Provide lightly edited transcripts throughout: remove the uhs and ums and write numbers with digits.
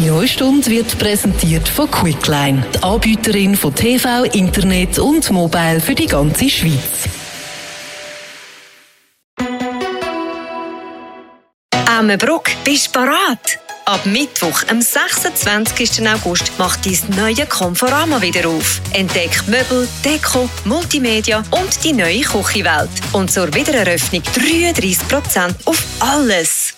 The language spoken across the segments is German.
neue Stunde wird präsentiert von Quickline, die Anbieterin von TV, Internet und Mobile für die ganze Schweiz. Ammenbruck, bist du bereit? Ab Mittwoch, am 26. August, macht dein neue Conforama wieder auf. Entdeck Möbel, Deko, Multimedia und die neue Küchenwelt. Und zur Wiedereröffnung 33% auf alles.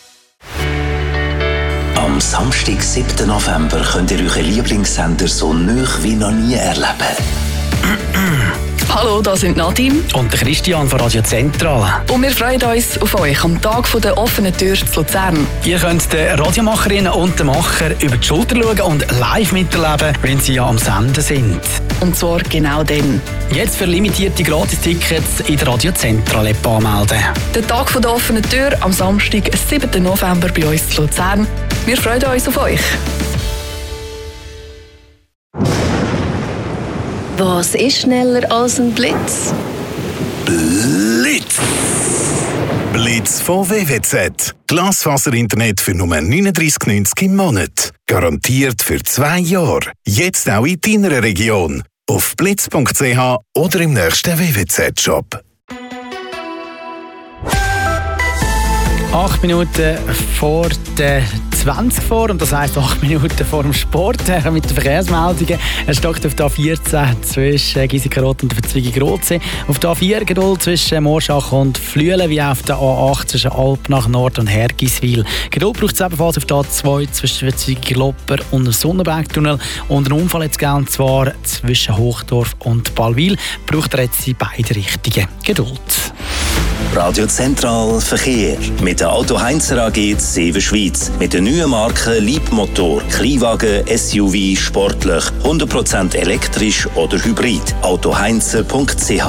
Am Samstag, 7. November, könnt ihr euren Lieblingssender so nah wie noch nie erleben. Hallo, da sind Nadine und der Christian von Radio Zentral. Und wir freuen uns auf euch am Tag der offenen Tür zu Luzern. Ihr könnt den Radiomacherinnen und den Macher über die Schulter schauen und live miterleben, wenn sie am Senden sind. Und zwar genau dann. Jetzt für limitierte Gratis-Tickets in der Radio Zentral-App anmelden. Der Tag der offenen Tür am Samstag, 7. November bei uns zu Luzern. Wir freuen uns auf euch. Was ist schneller als ein Blitz? Blitz! Blitz von WWZ. Glasfaser-Internet für nur 39,90 im Monat. Garantiert für 2 Jahre. Jetzt auch in deiner Region. Auf blitz.ch oder im nächsten WWZ-Shop. 8 Minuten vor der 20 vor, und das heisst 8 Minuten vor dem Sport mit den Verkehrsmeldungen. Es stockt auf der A14 zwischen Giesikenrot und Verzweigen-Grotsee. Auf der A4 Geduld zwischen Morschach und Flüelen, wie auch auf der A8 zwischen Alp nach Nord und Hergiswil. Geduld braucht es ebenfalls auf der A2 zwischen Verzweigen-Lopper und dem Sonnenbergtunnel. Und einen Unfall jetzt gegeben, zwar zwischen Hochdorf und Ballwil. Braucht er jetzt in beide Richtungen Geduld. Radio Zentral Verkehr mit der Auto Heinzer AG Seven Schweiz. Mit der neuen Marke Leapmotor. Kleinwagen, SUV, sportlich, 100% elektrisch oder hybrid. autoheinzer.ch.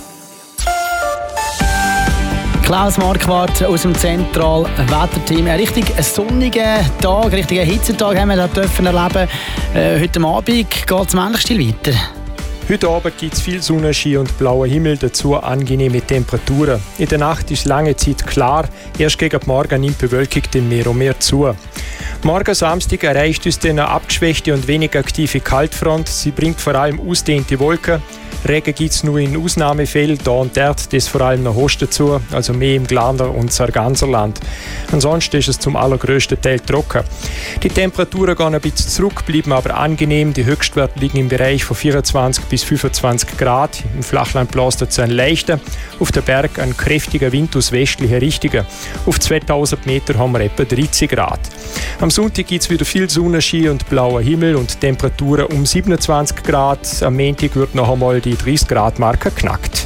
Klaus Marquardt aus dem Zentral-Wetterteam. Ein richtig sonniger Tag, ein richtiger Hitzetag haben wir dürfen erleben. Heute Abend geht es im Ähnlichen weiter. Heute Abend gibt es viel Sonnenschein und blauer Himmel, dazu angenehme Temperaturen. In der Nacht ist lange Zeit klar, erst gegen Morgen nimmt die Bewölkung dann mehr und mehr zu. Morgen Samstag erreicht uns eine abgeschwächte und wenig aktive Kaltfront. Sie bringt vor allem ausdehnte Wolken. Regen gibt es nur in Ausnahmefällen, da und dort, das vor allem nach Osten zu, also mehr im Glarner und Sarganserland. Ansonsten ist es zum allergrößten Teil trocken. Die Temperaturen gehen ein bisschen zurück, bleiben aber angenehm. Die Höchstwerte liegen im Bereich von 24 bis 25 Grad. Im Flachland bläst es ein leichter, auf den Berg ein kräftiger Wind aus westlicher Richtung. Auf 2000 Meter haben wir etwa 30 Grad. Am Sonntag gibt es wieder viel Sonnenschein und blauer Himmel und Temperaturen um 27 Grad. Am Montag wird noch einmal die 30-Grad-Marke knackt.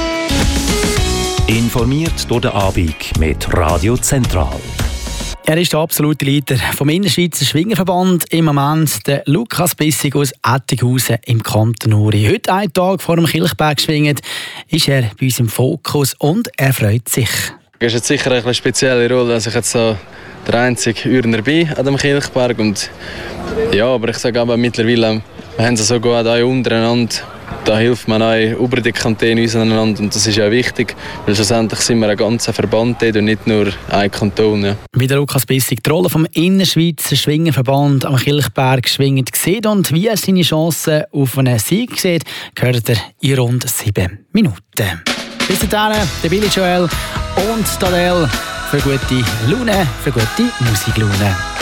Informiert durch den Abend mit Radio Zentral. Er ist der absolute Leader vom Innerschweizer Schwingerverband im Moment, der Lukas Bissig aus Ettighausen im Kanton Uri. Heute, einen Tag vor dem Kilchberg schwingend, ist er bei uns im Fokus und er freut sich. Das ist jetzt sicher eine spezielle Rolle, dass ich jetzt so der einzige Urner bin an dem Kilchberg. Und ja, aber ich sage aber mittlerweile, wir haben es so gut auch untereinander. Da hilft man auch über die Kantone auseinander und das ist ja wichtig, weil schlussendlich sind wir ein ganzer Verband und nicht nur ein Kanton. Ja. Wie der Lukas Bissig die Rolle vom Innerschweizer Schwingerverband am Kilchberg schwingend sieht und wie er seine Chancen auf einen Sieg sieht, gehört er in rund 7 Minuten. Bis dahin, der Billy Joel und Tadel für gute Laune, für gute Musiklaune.